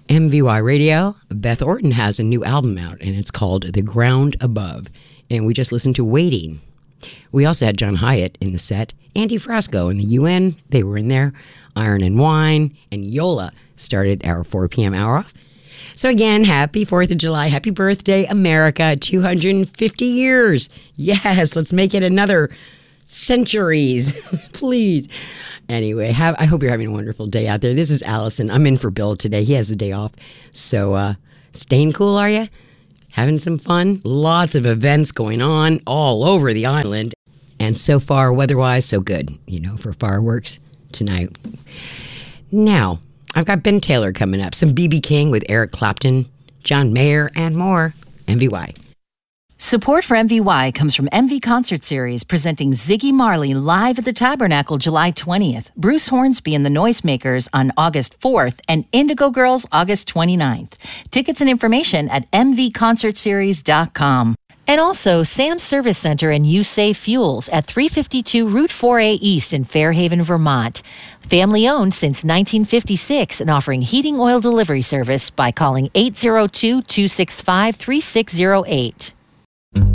MVY Radio. Beth Orton has a new album out, and it's called The Ground Above. And we just listened to Waiting. We also had John Hyatt in the set, Andy Frasco and the UN, they were in there, Iron and Wine, and Yola started our 4 p.m. hour off. So again, happy 4th of July, happy birthday, America, 250 years. Yes, let's make it another centuries, please. Anyway, I hope you're having a wonderful day out there. This is Allison. I'm in for Bill today. He has the day off. So staying cool, are you? Having some fun? Lots of events going on all over the island. And so far, weather-wise, so good, for fireworks tonight. Now, I've got Ben Taylor coming up. Some B.B. King with Eric Clapton, John Mayer, and more. MVY. Support for MVY comes from MV Concert Series, presenting Ziggy Marley live at the Tabernacle July 20th, Bruce Hornsby and the Noisemakers on August 4th, and Indigo Girls August 29th. Tickets and information at mvconcertseries.com. And also Sam's Service Center and You Save Fuels at 352 Route 4A East in Fairhaven, Vermont. Family owned since 1956 and offering heating oil delivery service by calling 802-265-3608.